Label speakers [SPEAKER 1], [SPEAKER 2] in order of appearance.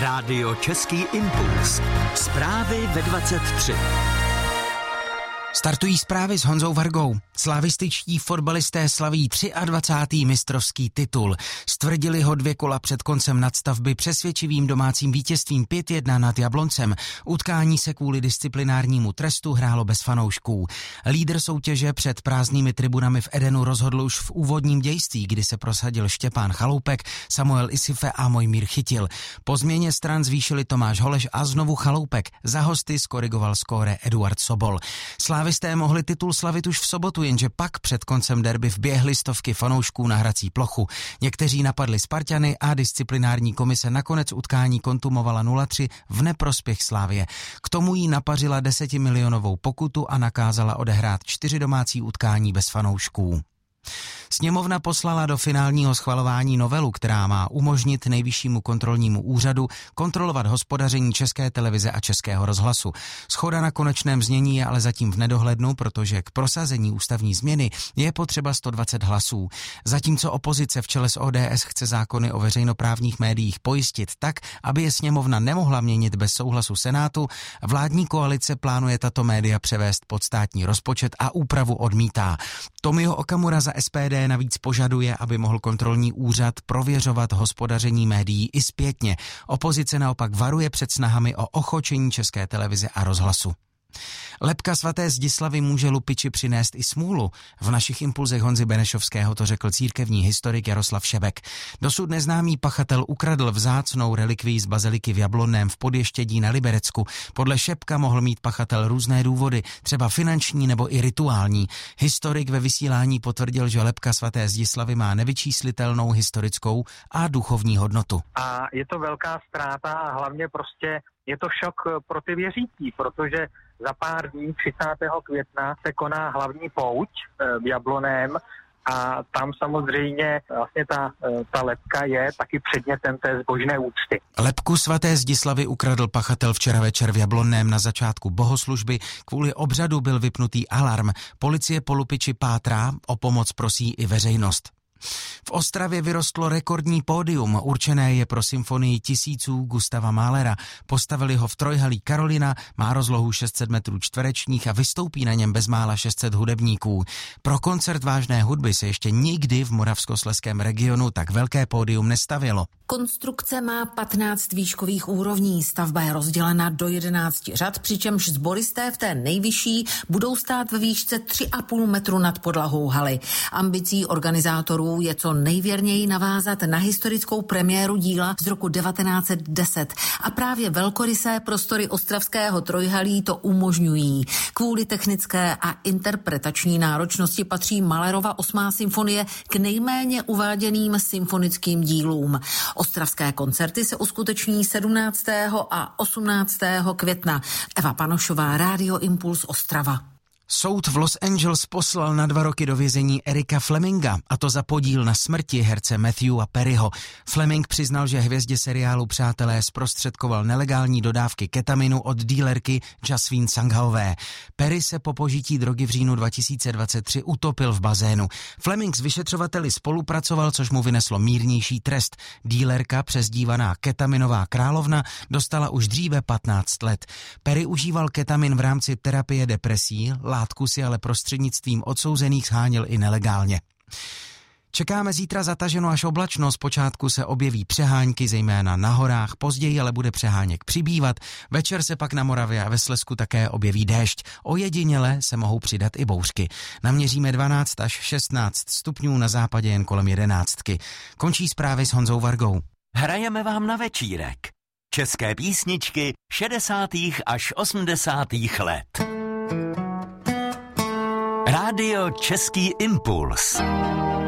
[SPEAKER 1] Rádio Český impuls. Zprávy ve 23.
[SPEAKER 2] Startují zprávy s Honzou Vargou. Slavističtí fotbalisté slaví 23. mistrovský titul. Stvrdili ho 2 kola před koncem nadstavby přesvědčivým domácím vítězstvím 5-1 nad Jabloncem. Utkání se kvůli disciplinárnímu trestu hrálo bez fanoušků. Lídr soutěže před prázdnými tribunami v Edenu rozhodl už v úvodním dějství, kdy se prosadil Štěpán Chaloupek, Samuel Isife a Mojmír Chytil. Po změně stran zvýšili Tomáš Holeš a znovu Chaloupek. Za hosty skorigoval skóre Eduard Sobol. Slávisté mohli titul slavit už v sobotu, jenže pak před koncem derby vběhly stovky fanoušků na hrací plochu. Někteří napadli Sparťany a disciplinární komise nakonec utkání kontumovala 0-3 v neprospěch Slavie. K tomu jí napařila 10milionovou pokutu a nakázala odehrát 4 domácí utkání bez fanoušků. Sněmovna poslala do finálního schvalování novelu, která má umožnit Nejvyššímu kontrolnímu úřadu kontrolovat hospodaření České televize a Českého rozhlasu. Shoda na konečném znění je ale zatím v nedohlednu, protože k prosazení ústavní změny je potřeba 120 hlasů. Zatímco opozice v čele s ODS chce zákony o veřejnoprávních médiích pojistit tak, aby je sněmovna nemohla měnit bez souhlasu Senátu, vládní koalice plánuje tato média převést pod státní rozpočet a úpravu odmítá. Tomio Okamura za SPD navíc požaduje, aby mohl kontrolní úřad prověřovat hospodaření médií i zpětně. Opozice naopak varuje před snahami o ochočení České televize a rozhlasu. Lebka svaté Zdislavy může lupiči přinést i smůlu. V našich impulzech Honzy Benešovského to řekl církevní historik Jaroslav Šebek. Dosud neznámý pachatel ukradl vzácnou relikvii z baziliky v Jablonném v Podještědí na Liberecku. Podle Šebka mohl mít pachatel různé důvody, třeba finanční nebo i rituální. Historik ve vysílání potvrdil, že lebka svaté Zdislavy má nevyčíslitelnou historickou a duchovní hodnotu.
[SPEAKER 3] A je to velká ztráta a hlavně prostě je to šok pro ty věřící, protože za pár dní 30. května se koná hlavní pouť v Jablonném a tam samozřejmě vlastně ta lebka je taky předmětem té zbožné úcty.
[SPEAKER 2] Lebku svaté Zdislavy ukradl pachatel včera večer v Jablonném na začátku bohoslužby. Kvůli obřadu byl vypnutý alarm. Policie po lupiči pátrá, o pomoc prosí i veřejnost. V Ostravě vyrostlo rekordní pódium, určené je pro symfonii tisíců Gustava Mahlera. Postavili ho v trojhalí Karolina, má rozlohu 600 metrů čtverečních a vystoupí na něm bezmála 600 hudebníků. Pro koncert vážné hudby se ještě nikdy v moravskoslezském regionu tak velké pódium nestavilo.
[SPEAKER 4] Konstrukce má 15 výškových úrovní, stavba je rozdělena do 11 řad, přičemž sboristé v té nejvyšší budou stát ve výšce 3,5 metru nad podlahou haly. Ambicí organizátorů je co nejvěrněji navázat na historickou premiéru díla z roku 1910 a právě velkorysé prostory ostravského trojhalí to umožňují. Kvůli technické a interpretační náročnosti patří Mahlerova 8. symfonie k nejméně uváděným symfonickým dílům. Ostravské koncerty se uskuteční 17. a 18. května. Eva Panošová, Rádio Impuls Ostrava.
[SPEAKER 2] Soud v Los Angeles poslal na 2 roky do vězení Erika Fleminga, a to za podíl na smrti herce Matthewa Perryho. Fleming přiznal, že hvězdě seriálu Přátelé zprostředkoval nelegální dodávky ketaminu od dílerky Jasmine Sanghaové. Perry se po požití drogy v říjnu 2023 utopil v bazénu. Fleming s vyšetřovateli spolupracoval, což mu vyneslo mírnější trest. Dílerka, přezdívaná ketaminová královna, dostala už dříve 15 let. Perry užíval ketamin v rámci terapie depresí, látku si ale prostřednictvím odsouzených sháněl i nelegálně. Čekáme zítra zataženou až oblačno, zpočátku se objeví přehánky, zejména na horách, později ale bude přeháněk přibývat, večer se pak na Moravě a ve Slezsku také objeví déšť, ojediněle se mohou přidat i bouřky. Naměříme 12 až 16 stupňů, na západě jen kolem 11. Končí zprávy s Honzou Vargou.
[SPEAKER 1] Hrajeme vám na večírek. České písničky 60. až 80. let. Rádio Český impuls.